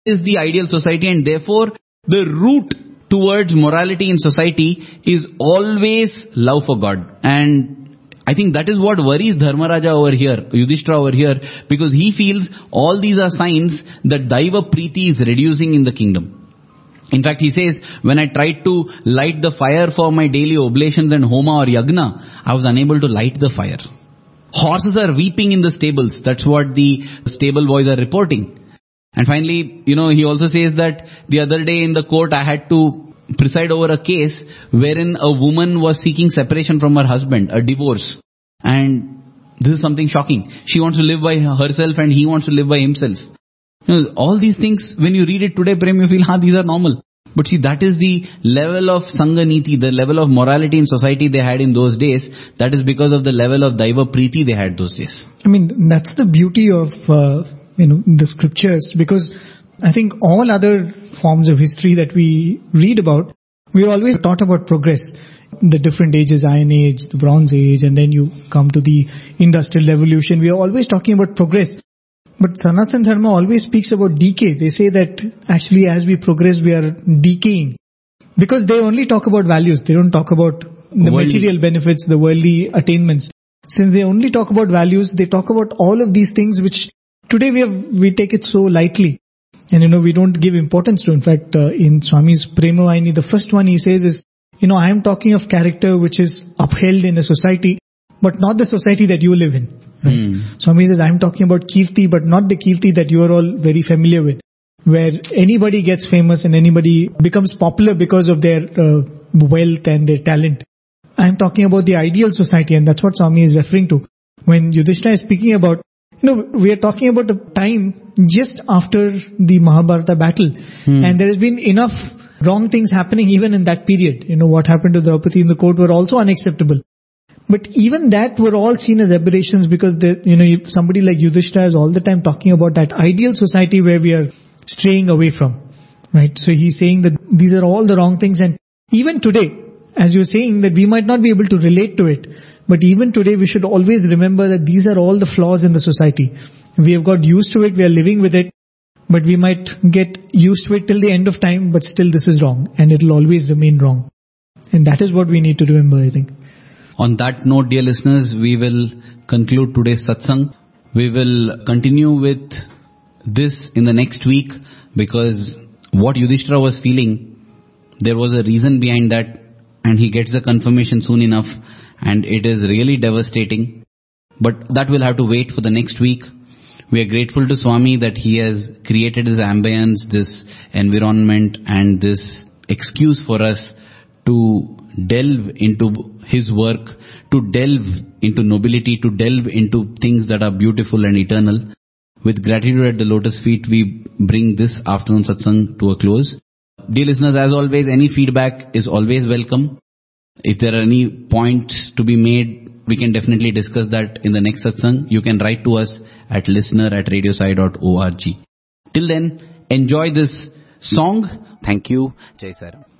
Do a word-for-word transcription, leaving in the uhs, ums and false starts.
is the ideal society, and therefore the route towards morality in society is always love for God. And I think that is what worries Dharmaraja over here, Yudhishthira over here, because he feels all these are signs that Daiva Preeti is reducing in the kingdom. In fact, he says, when I tried to light the fire for my daily oblations and homa or yagna, I was unable to light the fire. Horses are weeping in the stables. That's what the stable boys are reporting. And finally, you know, he also says that the other day in the court I had to preside over a case wherein a woman was seeking separation from her husband, a divorce. And this is something shocking. She wants to live by herself and he wants to live by himself. You know, all these things, when you read it today, Prem, you feel, ha, these are normal. But see, that is the level of Sangha Niti, the level of morality in society they had in those days. That is because of the level of Daiva Preeti they had those days. I mean, that's the beauty of, uh, you know, the scriptures, because I think all other forms of history that we read about, we are always taught about progress. The different ages, Iron Age, the Bronze Age, and then you come to the Industrial Revolution. We are always talking about progress. But Sanatana Dharma always speaks about decay. They say that actually as we progress, we are decaying. Because they only talk about values. They don't talk about the worldly material benefits, the worldly attainments. Since they only talk about values, they talk about all of these things which today we have, we take it so lightly. And you know, we don't give importance to. In fact, uh, in Swami's Prema Vaini, the first one he says is, you know, I am talking of character which is upheld in a society, but not the society that you live in. Right? Mm. Swami says, I am talking about Kirti, but not the Kirti that you are all very familiar with, where anybody gets famous and anybody becomes popular because of their uh, wealth and their talent. I am talking about the ideal society, and that's what Swami is referring to. When Yudhishthira is speaking about, you know, we are talking about a time just after the Mahabharata battle, mm. and there has been enough wrong things happening even in that period. You know, what happened to Draupadi in the court were also unacceptable. But even that were all seen as aberrations, because the, you know, somebody like Yudhishthira is all the time talking about that ideal society where we are straying away from, right? So he's saying that these are all the wrong things, and even today, as you're saying, that we might not be able to relate to it, but even today we should always remember that these are all the flaws in the society. We have got used to it, we are living with it, but we might get used to it till the end of time, but still this is wrong, and it will always remain wrong. And that is what we need to remember, I think. On that note, dear listeners, we will conclude today's satsang. We will continue with this in the next week, because what Yudhishthira was feeling, there was a reason behind that, and he gets the confirmation soon enough, and it is really devastating. But that will have to wait for the next week. We are grateful to Swami that he has created this ambience, this environment, and this excuse for us to delve into his work, to delve into nobility, to delve into things that are beautiful and eternal. With gratitude at the lotus feet, we bring this afternoon satsang to a close. Dear listeners, as always, any feedback is always welcome. If there are any points to be made, we can definitely discuss that in the next satsang. You can write to us at listener at radiosai dot org. Till then, enjoy this song. Thank you. Jai Saram.